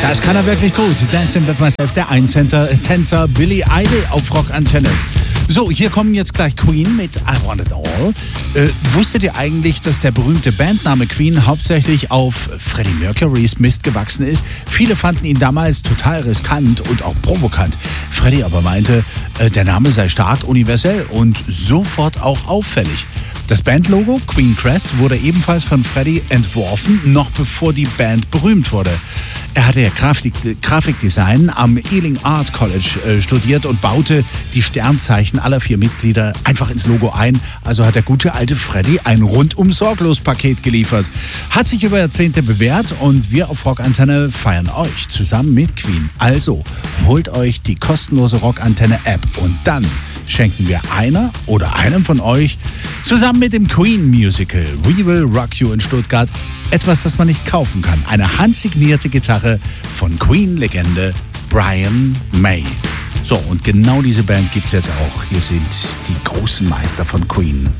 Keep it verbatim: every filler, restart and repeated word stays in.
Das kann er wirklich gut. Dancing with Myself, der Ein-Tänzer Billy Idol auf Rockantenne. So, hier kommen jetzt gleich Queen mit I Want It All. Äh, wusstet ihr eigentlich, dass der berühmte Bandname Queen hauptsächlich auf Freddie Mercurys Mist gewachsen ist? Viele fanden ihn damals total riskant und auch provokant. Freddie aber meinte, äh, der Name sei stark universell und sofort auch auffällig. Das Bandlogo Queen Crest wurde ebenfalls von Freddie entworfen, noch bevor die Band berühmt wurde. Er hatte ja Grafik, Grafikdesign am Ealing Art College äh, studiert und baute die Sternzeichen aller vier Mitglieder einfach ins Logo ein. Also hat der gute alte Freddie ein rundum sorglos Paket geliefert. Hat sich über Jahrzehnte bewährt und wir auf Rockantenne feiern euch zusammen mit Queen. Also holt euch die kostenlose Rockantenne App und dann schenken wir einer oder einem von euch zusammen mit dem Queen Musical We Will Rock You in Stuttgart etwas, das man nicht kaufen kann. Eine handsignierte Gitarre von Queen-Legende Brian May. So, und genau diese Band gibt's jetzt auch. Hier sind die großen Meister von Queen.